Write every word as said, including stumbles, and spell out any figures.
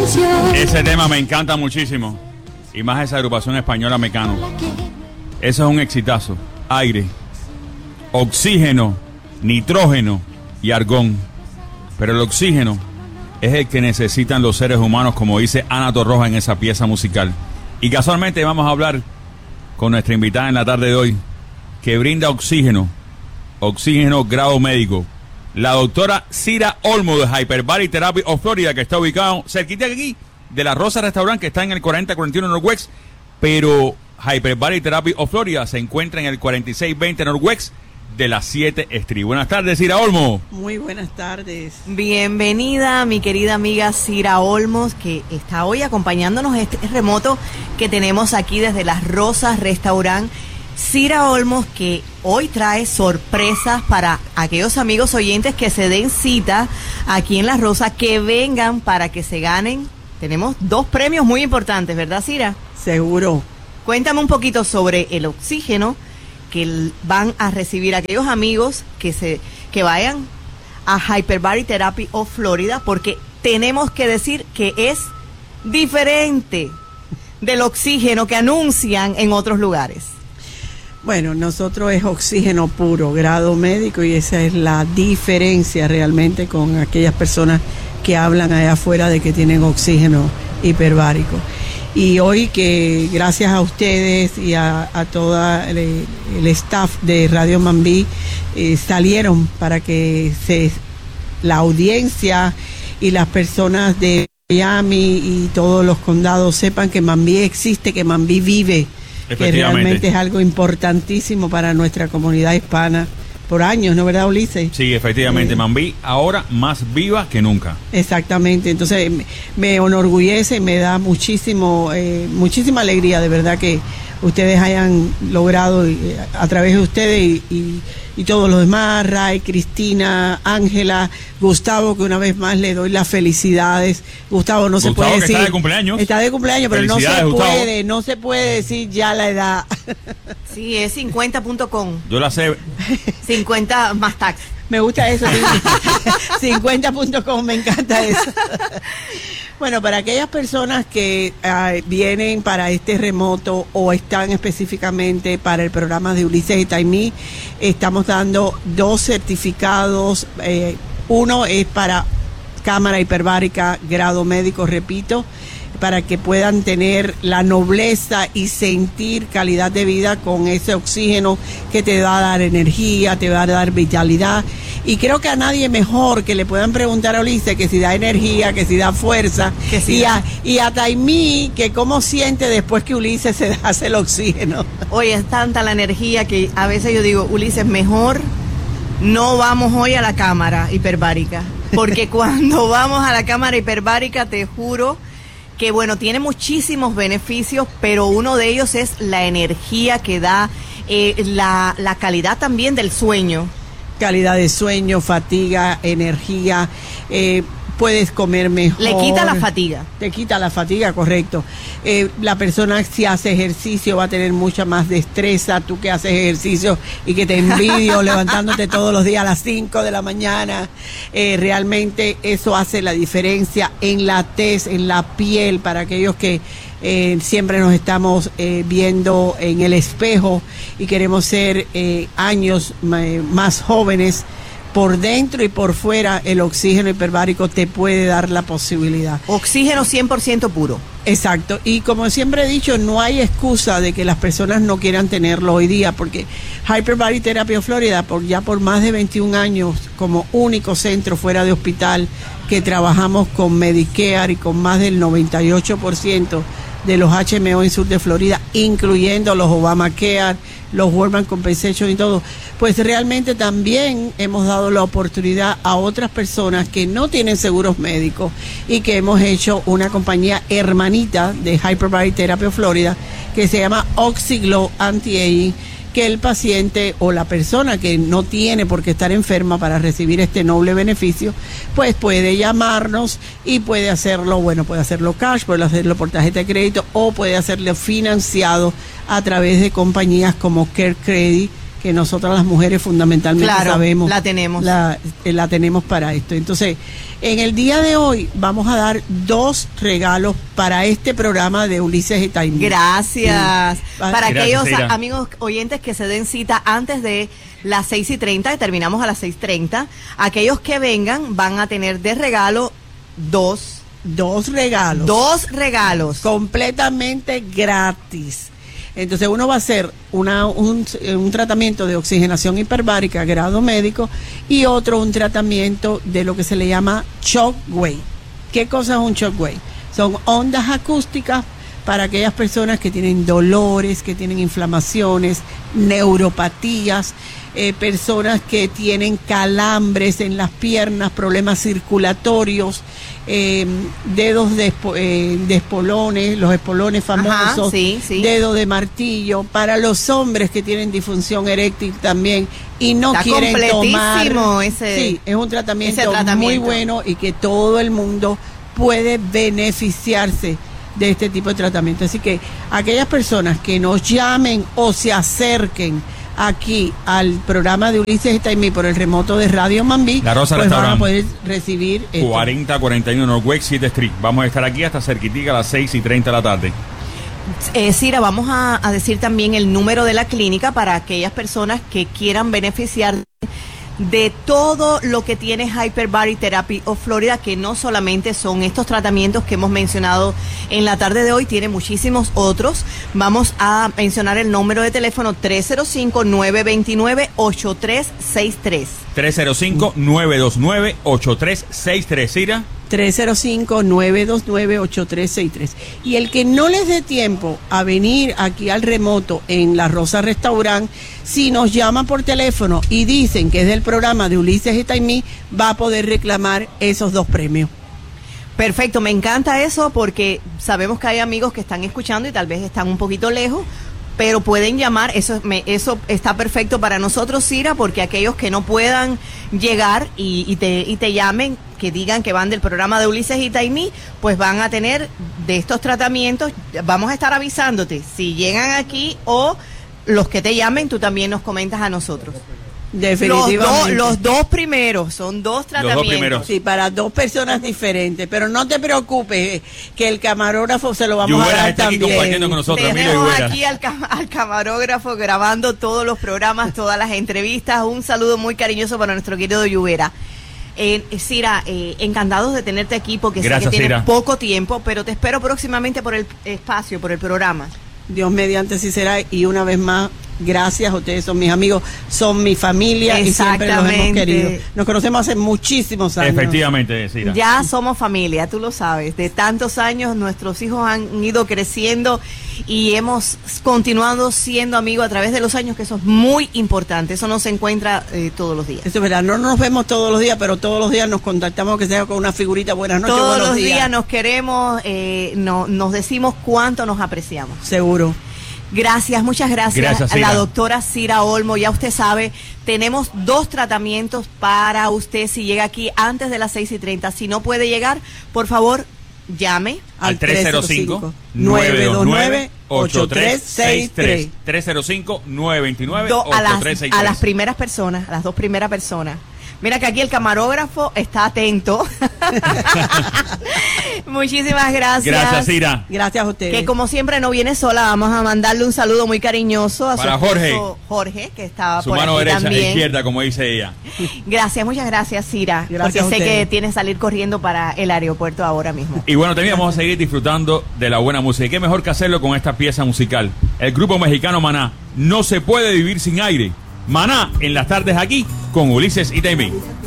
Ese tema me encanta muchísimo. Y más esa agrupación española Mecano. Eso es un exitazo. Aire, oxígeno, nitrógeno y argón. Pero el oxígeno es el que necesitan los seres humanos, como dice Ana Torroja en esa pieza musical. Y casualmente vamos a hablar con nuestra invitada en la tarde de hoy, que brinda oxígeno, oxígeno grado médico. La doctora Cira Olmo de Hyperbaric Therapy of Florida, que está ubicado cerquita de aquí, de la Rosa Restaurant, que está en el cuarenta cuarenta y uno Northwest, pero Hyperbaric Therapy of Florida se encuentra en el cuarenta y seis veinte Northwest de las siete Street. Buenas tardes, Cira Olmo. Muy buenas tardes. Bienvenida, mi querida amiga Cira Olmos, que está hoy acompañándonos este remoto que tenemos aquí desde las Rosas Restaurant. Cira Olmos, que hoy trae sorpresas para aquellos amigos oyentes que se den cita aquí en Las Rosas, que vengan para que se ganen. Tenemos dos premios muy importantes, ¿verdad, Cira? Seguro. Cuéntame un poquito sobre el oxígeno que van a recibir aquellos amigos que se que vayan a Hyperbaric Therapy of Florida, porque tenemos que decir que es diferente del oxígeno que anuncian en otros lugares. Bueno, nosotros es oxígeno puro, grado médico, y esa es la diferencia realmente con aquellas personas que hablan allá afuera de que tienen oxígeno hiperbárico. Y hoy que gracias a ustedes y a, a todo el, el staff de Radio Mambí eh, salieron para que se la audiencia y las personas de Miami y todos los condados sepan que Mambí existe, que Mambí vive, que realmente es algo importantísimo para nuestra comunidad hispana por años, ¿no, verdad, Ulises? Sí, efectivamente, eh, Mambí ahora más viva que nunca. Exactamente, entonces me enorgullece, me da muchísimo, eh, muchísima alegría, de verdad, que ustedes hayan logrado, eh, a través de ustedes y, y, y todos los demás, Ray, Cristina, Ángela, Gustavo, que una vez más le doy las felicidades. Gustavo, no Gustavo, se puede que decir. Está de cumpleaños. Está de cumpleaños, pero no se Gustavo. puede, no se puede decir ya la edad. Sí, es cincuenta punto com. Yo la sé. cincuenta más tax. Me gusta eso. cincuenta punto com, me encanta eso. Bueno, para aquellas personas que uh, vienen para este remoto o están específicamente para el programa de Ulises y Taimí, estamos dando dos certificados. Eh, uno es para cámara hiperbárica grado médico, repito, para que puedan tener la nobleza y sentir calidad de vida con ese oxígeno que te va a dar energía, te va a dar vitalidad. Y creo que a nadie mejor que le puedan preguntar a Ulises que si da energía, que si da fuerza, que si y, a, y a Taimí que cómo siente después que Ulises se hace el oxígeno. Oye, es tanta la energía que a veces yo digo, Ulises, mejor no vamos hoy a la cámara hiperbárica, porque cuando vamos a la cámara hiperbárica, te juro que bueno, tiene muchísimos beneficios, pero uno de ellos es la energía que da, eh, la, la calidad también del sueño. Calidad de sueño, fatiga, energía, eh, puedes comer mejor. Le quita la fatiga. Te quita la fatiga, correcto. Eh, la persona si hace ejercicio va a tener mucha más destreza. Tú que haces ejercicio y que te envidio levantándote todos los días a las cinco de la mañana, eh, realmente eso hace la diferencia en la tez, en la piel, para aquellos que Eh, siempre nos estamos eh, viendo en el espejo y queremos ser eh, años más jóvenes. Por dentro y por fuera, el oxígeno hiperbárico te puede dar la posibilidad. Oxígeno cien por ciento puro. Exacto, y como siempre he dicho, no hay excusa de que las personas no quieran tenerlo hoy día, porque Hyperbaric Therapy of Florida, por ya por más de veintiún años, como único centro fuera de hospital, que trabajamos con Medicare y con más del noventa y ocho por ciento de los H M O en sur de Florida, incluyendo los Obamacare, los Workman Compensation y todo, pues realmente también hemos dado la oportunidad a otras personas que no tienen seguros médicos y que hemos hecho una compañía hermanita de Hyperbaric Therapy of Florida que se llama Oxyglow Anti-Aging, que el paciente o la persona que no tiene por qué estar enferma para recibir este noble beneficio, pues puede llamarnos y puede hacerlo, bueno, puede hacerlo cash, puede hacerlo por tarjeta de crédito o puede hacerlo financiado a través de compañías como Care Credit, que nosotras las mujeres fundamentalmente Claro, sabemos. la tenemos. La, eh, la tenemos para esto. Entonces, en el día de hoy vamos a dar dos regalos para este programa de Ulises y Taimí. Gracias. Sí. Para Gracias, aquellos Ira. amigos oyentes que se den cita antes de las seis y treinta, y terminamos a las seis treinta, aquellos que vengan van a tener de regalo dos, Dos regalos. dos regalos. Completamente gratis. Entonces uno va a hacer una, un, un tratamiento de oxigenación hiperbárica grado médico y otro un tratamiento de lo que se le llama shockwave. ¿Qué cosa es un shockwave? Son ondas acústicas para aquellas personas que tienen dolores, que tienen inflamaciones, neuropatías, eh, personas que tienen calambres en las piernas, problemas circulatorios, eh, dedos de, espo- eh, de espolones, los espolones famosos, Ajá, sí, sí. dedo de martillo, para los hombres que tienen disfunción eréctil también y no Está quieren tomar. completísimo ese- sí, es un tratamiento, ese tratamiento. muy bueno y que todo el mundo puede beneficiarse de este tipo de tratamiento. Así que aquellas personas que nos llamen o se acerquen aquí al programa de Ulises y Taimí por el remoto de Radio Mambí, La Rosa pues van a Restaurant. poder recibir esto. cuarenta cuarenta y uno Northwest siete Street. Vamos a estar aquí hasta cerquitica a las seis y treinta de la tarde. Eh, Cira, vamos a, a decir también el número de la clínica para aquellas personas que quieran beneficiar de todo lo que tiene Hyperbaric Therapy of Florida, que no solamente son estos tratamientos que hemos mencionado en la tarde de hoy, tiene muchísimos otros. Vamos a mencionar el número de teléfono tres cero cinco, nueve dos nueve, ocho tres seis tres. tres cero cinco, nueve dos nueve, ocho tres seis tres. Cira. tres cero cinco, nueve dos nueve, ocho tres seis tres. Y el que no les dé tiempo a venir aquí al remoto en La Rosa Restaurant, si nos llaman por teléfono y dicen que es del programa de Ulises y Taimí, va a poder reclamar esos dos premios. Perfecto, me encanta eso porque sabemos que hay amigos que están escuchando y tal vez están un poquito lejos, pero pueden llamar. Eso, me, eso está perfecto para nosotros, Cira, porque aquellos que no puedan llegar y, y, te, y te llamen, que digan que van del programa de Ulises y Taimí, pues van a tener de estos tratamientos. Vamos a estar avisándote si llegan aquí, o los que te llamen, tú también nos comentas a nosotros. Definitivamente. Los, dos, los dos primeros, son dos tratamientos. primeros. Sí, para dos personas diferentes. Pero no te preocupes, que el camarógrafo se lo vamos Lluveras a dar está aquí también. compartiendo con nosotros. Emilio Tenemos Lluveras. aquí al, cam- al camarógrafo grabando todos los programas, todas las entrevistas. Un saludo muy cariñoso para nuestro querido Lluvera. Eh, Cira, eh, encantados de tenerte aquí porque Gracias, sé que tienes Cira. poco tiempo, pero te espero próximamente por el espacio, por el programa. Dios mediante sí será. Y una vez más, gracias. Ustedes son mis amigos, son mi familia y siempre los hemos Exactamente. querido. Nos conocemos hace muchísimos años. Efectivamente, Cira. Ya somos familia, tú lo sabes. De tantos años nuestros hijos han ido creciendo y hemos continuado siendo amigos a través de los años, que eso es muy importante. Eso no se encuentra eh, todos los días. Eso es verdad, no nos vemos todos los días, pero todos los días nos contactamos, que sea con una figurita. Buenas noches, Todos buenos los días. días. nos queremos, eh, no, nos decimos cuánto nos apreciamos. Seguro. Gracias, muchas gracias, Gracias, a la Cira. doctora Cira Olmo. Ya usted sabe, tenemos dos tratamientos para usted si llega aquí antes de las seis y treinta. Si no puede llegar, por favor, llame. Al tres cero cinco, nueve dos nueve, ocho tres seis tres. tres cero cinco, nueve dos nueve, Do- a, ocho las, tres seis a tres. las primeras personas, a las dos primeras personas. Mira que aquí el camarógrafo está atento. Muchísimas gracias. Gracias, Cira. Gracias a ustedes. Que como siempre no viene sola, vamos a mandarle un saludo muy cariñoso a Para su esposo Jorge. Jorge, que estaba Su por mano aquí derecha e también. izquierda, como dice ella. Gracias, muchas gracias, Cira, Gracias porque a sé ustedes. que tienes que salir corriendo para el aeropuerto ahora mismo. Y bueno, también vamos a seguir disfrutando de la buena música. Y qué mejor que hacerlo con esta pieza musical. El grupo mexicano Maná. No se puede vivir sin aire. Maná en las tardes aquí con Ulises y Taimí.